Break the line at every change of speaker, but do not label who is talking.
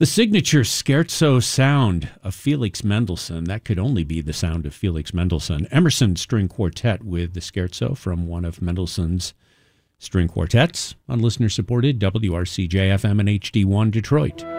The signature scherzo sound of Felix Mendelssohn. That could only be the sound of Felix Mendelssohn. Emerson String Quartet with the scherzo from one of Mendelssohn's string quartets on listener-supported WRCJ-FM and HD1 Detroit.